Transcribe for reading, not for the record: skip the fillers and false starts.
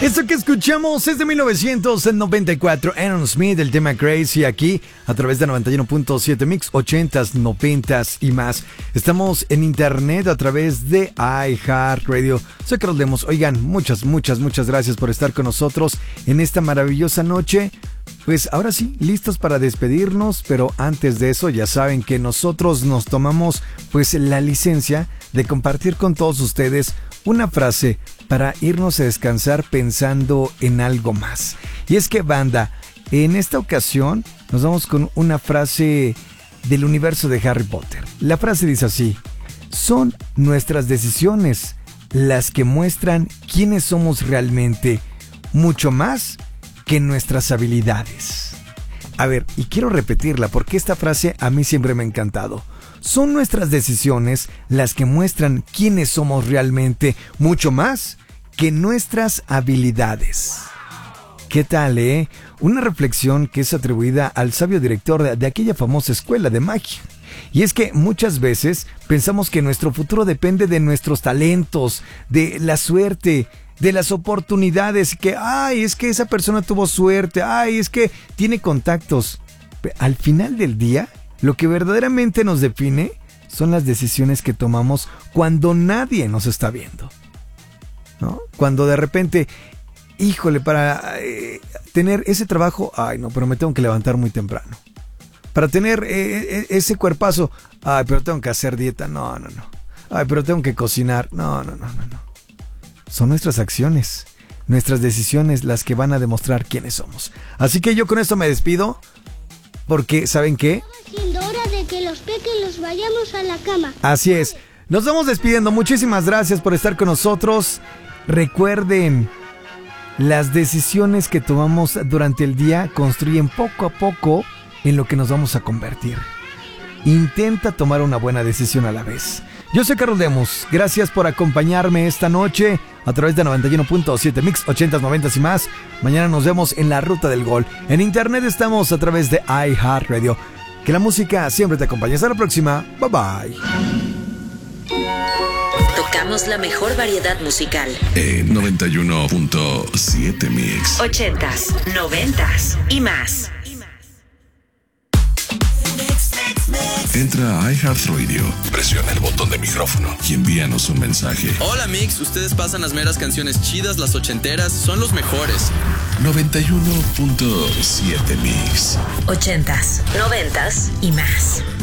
Esto que escuchamos es de 1994, Aaron Smith, el tema Crazy, aquí a través de 91.7 Mix, 80s, 90s y más. Estamos en internet a través de iHeartRadio. Soy Carlos Lemos. Oigan, muchas gracias por estar con nosotros en esta maravillosa noche. Pues ahora sí, listos para despedirnos, pero antes de eso ya saben que nosotros nos tomamos pues la licencia de compartir con todos ustedes una frase para irnos a descansar pensando en algo más. Y es que, banda, en esta ocasión nos vamos con una frase del universo de Harry Potter. La frase dice así: son nuestras decisiones las que muestran quiénes somos realmente, mucho más que nuestras habilidades. A ver, y quiero repetirla porque esta frase a mí siempre me ha encantado. Son nuestras decisiones las que muestran quiénes somos realmente, mucho más que nuestras habilidades. ¿Qué tal, eh? Una reflexión que es atribuida al sabio director de aquella famosa escuela de magia. Y es que muchas veces pensamos que nuestro futuro depende de nuestros talentos, de la suerte, de las oportunidades, que es que esa persona tuvo suerte, es que tiene contactos. Al final del día, lo que verdaderamente nos define son las decisiones que tomamos cuando nadie nos está viendo, ¿no? Cuando de repente, híjole, para tener ese trabajo, pero me tengo que levantar muy temprano. Para tener ese cuerpazo, pero tengo que hacer dieta, no. Pero tengo que cocinar, no. Son nuestras acciones, nuestras decisiones las que van a demostrar quiénes somos. Así que yo con esto me despido, porque ¿saben qué? Siendo hora de que los pequeños vayamos a la cama. Así es, nos vamos despidiendo. Muchísimas gracias por estar con nosotros. Recuerden, las decisiones que tomamos durante el día construyen poco a poco en lo que nos vamos a convertir. Intenta tomar una buena decisión a la vez. Yo soy Carlos Lemos, gracias por acompañarme esta noche a través de 91.7 Mix, 80s, 90s y más. Mañana nos vemos en la Ruta del Gol. En internet estamos a través de iHeartRadio. Que la música siempre te acompañe. Hasta la próxima. Bye bye. Tocamos la mejor variedad musical. 91.7 Mix, 80s, 90s y más. Entra a iHeartRadio, presiona el botón de micrófono y envíanos un mensaje. Hola Mix, ustedes pasan las meras canciones chidas, las ochenteras, son los mejores. 91.7 Mix, 80s, 90s y más.